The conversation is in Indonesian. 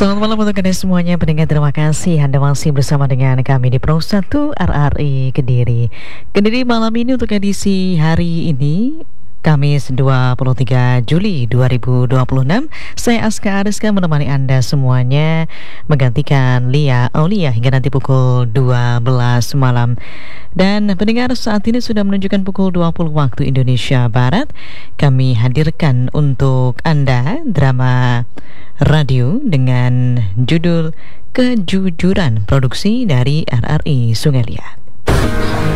Selamat malam untuk Anda semuanya pendengar, terima kasih Anda masih bersama dengan kami di Pro 1 RRI Kediri. Kediri malam ini untuk edisi hari ini Kamis 23 Juli 2026. Saya Aska Ariska menemani Anda semuanya, menggantikan Lia Aulia hingga nanti pukul 12 malam. Dan pendengar, saat ini sudah menunjukkan pukul 20 waktu Indonesia Barat. Kami hadirkan untuk Anda drama radio dengan judul Kejujuran, produksi dari RRI Sungai Liat.